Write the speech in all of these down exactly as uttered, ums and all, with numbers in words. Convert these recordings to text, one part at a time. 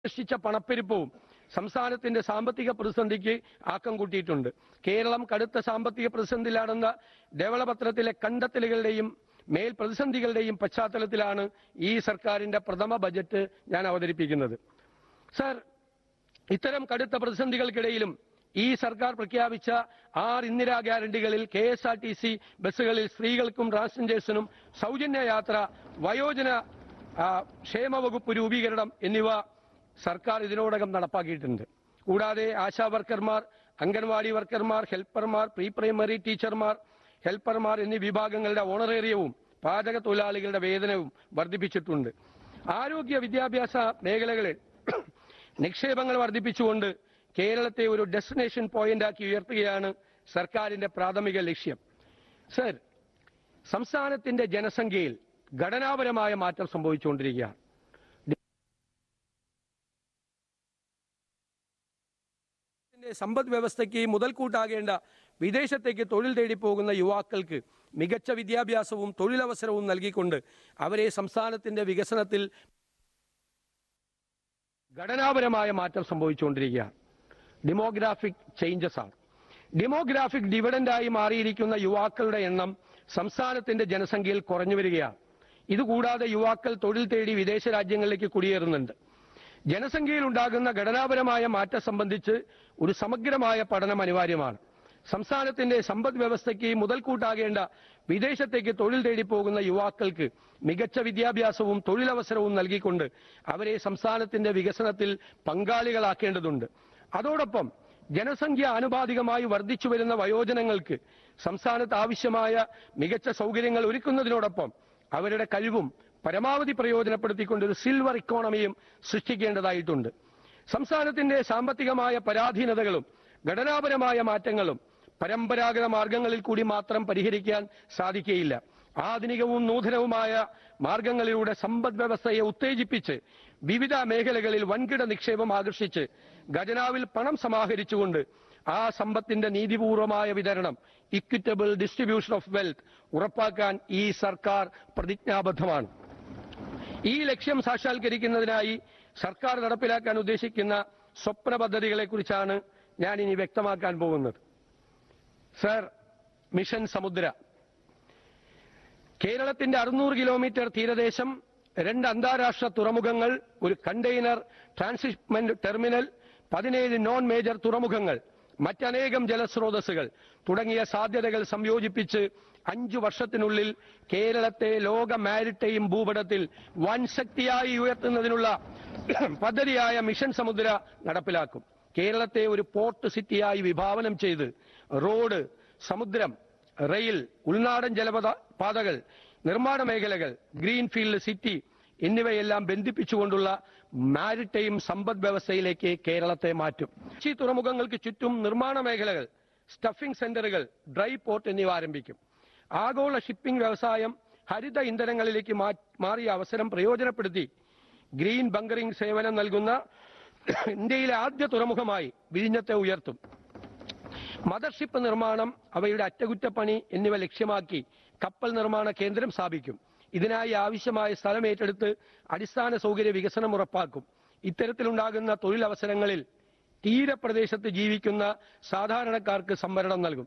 സൃഷ്ടിച്ച പണപ്പെരുപ്പവും സംസ്ഥാനത്തിന്റെ സാമ്പത്തിക പ്രതിസന്ധിക്ക് ആക്കം കൂട്ടിയിട്ടുണ്ട്. കേരളം കടുത്ത സാമ്പത്തിക പ്രതിസന്ധിയിലാണെന്ന ധവളപത്രത്തിലെ കണ്ടെത്തലുകളുടെയും മേൽ പ്രതിസന്ധികളുടെയും പശ്ചാത്തലത്തിലാണ് ഈ സർക്കാരിന്റെ പ്രഥമ ബജറ്റ് ഞാൻ അവതരിപ്പിക്കുന്നത്. സർ, ഇത്തരം കടുത്ത പ്രതിസന്ധികൾക്കിടയിലും ഈ സർക്കാർ പ്രഖ്യാപിച്ച ആറ് Indira ഗ്യാരണ്ടികളിൽ K S R T C ബസ്സുകളിൽ സ്ത്രീകൾക്കും ട്രാൻസ്ജെൻഡേഴ്സിനും സൗജന്യ യാത്ര, വയോജന ക്ഷേമ വകുപ്പ് രൂപീകരണം എന്നിവ സർക്കാർ ഇതിനോടകം നടപ്പാക്കിയിട്ടുണ്ട്. കൂടാതെ ആശാ വർക്കർമാർ, അംഗൻവാടി വർക്കർമാർ, ഹെൽപ്പർമാർ, പ്രീ പ്രൈമറി ടീച്ചർമാർ, ഹെൽപ്പർമാർ എന്നീ വിഭാഗങ്ങളുടെ ഓണറേറിയവും പാചക തൊഴിലാളികളുടെ വേതനവും വർദ്ധിപ്പിച്ചിട്ടുണ്ട്. ആരോഗ്യ വിദ്യാഭ്യാസ മേഖലകളിൽ നിക്ഷേപങ്ങൾ വർദ്ധിപ്പിച്ചുകൊണ്ട് കേരളത്തെ ഒരു ഡെസ്റ്റിനേഷൻ പോയിന്റാക്കി ഉയർത്തുകയാണ് സർക്കാരിന്റെ പ്രാഥമിക ലക്ഷ്യം. സർ, സംസ്ഥാനത്തിന്റെ ജനസംഖ്യയിൽ ഘടനാപരമായ മാറ്റം സംഭവിച്ചുകൊണ്ടിരിക്കുകയാണ്. സമ്പദ് വ്യവസ്ഥയ്ക്ക് മുതൽക്കൂട്ടാകേണ്ട വിദേശത്തേക്ക് തൊഴിൽ തേടി പോകുന്ന യുവാക്കൾക്ക് മികച്ച വിദ്യാഭ്യാസവും തൊഴിലവസരവും നൽകിക്കൊണ്ട് അവരെ സംസ്ഥാനത്തിന്റെ വികസനത്തിൽ ഘടനാപരമായ മാറ്റം സംഭവിച്ചുകൊണ്ടിരിക്കുകയാണ്. ഡെമോഗ്രാഫിക് ചേഞ്ചസ് ആണ്. ഡെമോഗ്രാഫിക് ഡിവിഡൻഡായി മാറിയിരിക്കുന്ന യുവാക്കളുടെ എണ്ണം സംസ്ഥാനത്തിന്റെ ജനസംഖ്യയിൽ കുറഞ്ഞു വരികയാണ്. ഇതുകൂടാതെ യുവാക്കൾ തൊഴിൽ തേടി വിദേശ രാജ്യങ്ങളിലേക്ക് കുടിയേറുന്നുണ്ട്. ജനസംഖ്യയിൽ ഉണ്ടാകുന്ന ഘടനാപരമായ മാറ്റം സംബന്ധിച്ച് ഒരു സമഗ്രമായ പഠനം അനിവാര്യമാണ്. സംസ്ഥാനത്തിന്റെ സമ്പദ് വ്യവസ്ഥയ്ക്ക് മുതൽക്കൂട്ടാകേണ്ട വിദേശത്തേക്ക് തൊഴിൽ തേടി പോകുന്ന യുവാക്കൾക്ക് മികച്ച വിദ്യാഭ്യാസവും തൊഴിലവസരവും നൽകിക്കൊണ്ട് അവരെ സംസ്ഥാനത്തിന്റെ വികസനത്തിൽ പങ്കാളികളാക്കേണ്ടതുണ്ട്. അതോടൊപ്പം ജനസംഖ്യ ആനുപാതികമായി വർദ്ധിച്ചു വരുന്ന വയോജനങ്ങൾക്ക് സംസ്ഥാനത്ത് ആവശ്യമായ മികച്ച സൗകര്യങ്ങൾ ഒരുക്കുന്നതിനോടൊപ്പം അവരുടെ കഴിവും പരമാവധി പ്രയോജനപ്പെടുത്തിക്കൊണ്ട് ഒരു സിൽവർ ഇക്കോണമിയും സൃഷ്ടിക്കേണ്ടതായിട്ടുണ്ട്. സംസ്ഥാനത്തിന്റെ സാമ്പത്തികമായ പരാധീനതകളും ഘടനാപരമായ മാറ്റങ്ങളും പരമ്പരാഗത മാർഗങ്ങളിൽ കൂടി മാത്രം പരിഹരിക്കാൻ സാധിക്കുകയില്ല. ആധുനികവും നൂതനവുമായ മാർഗങ്ങളിലൂടെ സമ്പദ് വ്യവസ്ഥയെ ഉത്തേജിപ്പിച്ച് വിവിധ മേഖലകളിൽ വൻകിട നിക്ഷേപം ആകർഷിച്ച് ഖജനാവിൽ പണം സമാഹരിച്ചുകൊണ്ട് ആ സമ്പത്തിന്റെ നീതിപൂർവമായ വിതരണം, ഇക്വിറ്റബിൾ ഡിസ്ട്രിബ്യൂഷൻ ഓഫ് വെൽത്ത് ഉറപ്പാക്കാൻ ഈ സർക്കാർ പ്രതിജ്ഞാബദ്ധമാണ്. ഈ ലക്ഷ്യം സാക്ഷാത്കരിക്കുന്നതിനായി സർക്കാർ നടപ്പിലാക്കാൻ ഉദ്ദേശിക്കുന്ന സ്വപ്ന പദ്ധതികളെ കുറിച്ചാണ് ഞാൻ ഇനി വ്യക്തമാക്കാൻ പോകുന്നത്. സർ, മിഷൻ സമുദ്ര. കേരളത്തിന്റെ അറുന്നൂറ് കിലോമീറ്റർ തീരദേശം, രണ്ട് അന്താരാഷ്ട്ര തുറമുഖങ്ങൾ, ഒരു കണ്ടെയ്നർ ട്രാൻസ്ഷിപ്മെന്റ് ടെർമിനൽ, പതിനേഴ് നോൺ മേജർ തുറമുഖങ്ങൾ, മറ്റനേകം ജലസ്രോതസ്സുകൾ തുടങ്ങിയ സാധ്യതകൾ സംയോജിപ്പിച്ച് അഞ്ചു വർഷത്തിനുള്ളിൽ കേരളത്തെ ലോക മാരിടൈം ഭൂപടത്തിൽ വൻ ശക്തിയായി ഉയർത്തുന്നതിനുള്ള പദ്ധതിയായ മിഷൻ സമുദ്ര നടപ്പിലാക്കും. കേരളത്തെ ഒരു പോർട്ട് സിറ്റിയായി വിഭാവനം ചെയ്ത് റോഡ്, സമുദ്രം, റെയിൽ, ഉൾനാടൻ ജലപാതകൾ, നിർമ്മാണ മേഖലകൾ, ഗ്രീൻഫീൽഡ് സിറ്റി എന്നിവയെല്ലാം ബന്ധിപ്പിച്ചുകൊണ്ടുള്ള മാരിടൈം സമ്പദ് വ്യവസ്ഥയിലേക്ക് കേരളത്തെ മാറ്റും. ഈ തുറമുഖങ്ങൾക്ക് ചുറ്റും നിർമ്മാണ മേഖലകൾ, സ്റ്റഫിംഗ് സെന്ററുകൾ, ഡ്രൈ പോർട്ട് എന്നിവ ആരംഭിക്കും. ആഗോള ഷിപ്പിംഗ് വ്യവസായം ഹരിത ഇന്ധനങ്ങളിലേക്ക് മാറിയ അവസരം പ്രയോജനപ്പെടുത്തി ഗ്രീൻ ബങ്കറിംഗ് സേവനം നൽകുന്ന ഇന്ത്യയിലെ ആദ്യ തുറമുഖമായി വിഴിഞ്ഞത്തെ ഉയർത്തും. മദർഷിപ്പ് നിർമ്മാണം, അവയുടെ അറ്റകുറ്റപ്പണി എന്നിവ ലക്ഷ്യമാക്കി കപ്പൽ നിർമ്മാണ കേന്ദ്രം സ്ഥാപിക്കും. ഇതിനായി ആവശ്യമായ സ്ഥലം ഏറ്റെടുത്ത് അടിസ്ഥാന സൗകര്യ വികസനം ഉറപ്പാക്കും. ഇത്തരത്തിലുണ്ടാകുന്ന തൊഴിലവസരങ്ങളിൽ തീരപ്രദേശത്ത് ജീവിക്കുന്ന സാധാരണക്കാർക്ക് സംവരണം നൽകും.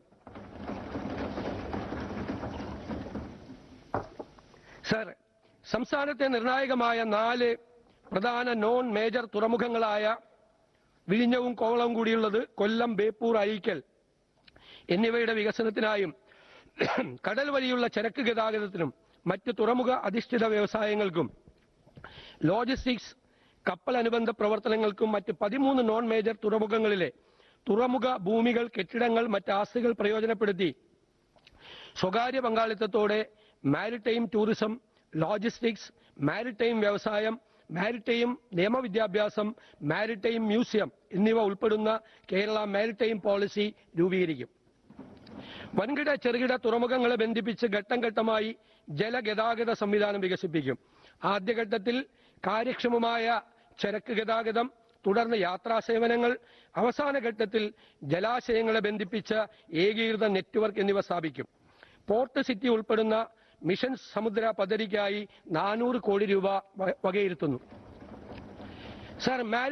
സർ, സംസ്ഥാനത്തെ നിർണായകമായ നാല് പ്രധാന നോൺ മേജർ തുറമുഖങ്ങളായ വിഴിഞ്ഞവും കോവളവും കൂടിയുള്ളത് കൊല്ലം, ബേപ്പൂർ, അഴീക്കൽ എന്നിവയുടെ വികസനത്തിനായും കടൽ വഴിയുള്ള ചരക്ക് ഗതാഗതത്തിനും മറ്റ് തുറമുഖ അധിഷ്ഠിത വ്യവസായങ്ങൾക്കും ലോജിസ്റ്റിക്സ്, കപ്പൽ അനുബന്ധ പ്രവർത്തനങ്ങൾക്കും മറ്റ് പതിമൂന്ന് നോൺ മേജർ തുറമുഖങ്ങളിലെ തുറമുഖ ഭൂമികൾ, കെട്ടിടങ്ങൾ, മറ്റ് ആസ്തികൾ പ്രയോജനപ്പെടുത്തി സ്വകാര്യ പങ്കാളിത്തത്തോടെ മാരിടൈം ടൂറിസം, ലോജിസ്റ്റിക്സ്, മാരിടൈം വ്യവസായം, മാരിടൈം നിയമവിദ്യാഭ്യാസം, മാരിടൈം മ്യൂസിയം എന്നിവ ഉൾപ്പെടുന്ന കേരള മാരിടൈം പോളിസി രൂപീകരിക്കും. വൻകിട ചെറുകിട തുറമുഖങ്ങളെ ബന്ധിപ്പിച്ച് ഘട്ടം ഘട്ടമായി ജലഗതാഗത സംവിധാനം വികസിപ്പിക്കും. ആദ്യഘട്ടത്തിൽ കാര്യക്ഷമമായ ചരക്ക് ഗതാഗതം, തുടർന്ന് യാത്രാ സേവനങ്ങൾ, അവസാന ഘട്ടത്തിൽ ജലാശയങ്ങളെ ബന്ധിപ്പിച്ച ഏകീകൃത നെറ്റ്വർക്ക് എന്നിവ സ്ഥാപിക്കും. പോർട്ട് സിറ്റി ഉൾപ്പെടുന്ന മിഷൻ സമുദ്ര പദ്ധതിക്കായി നാനൂറ് കോടി രൂപ വകയിരുത്തുന്നു. സർ,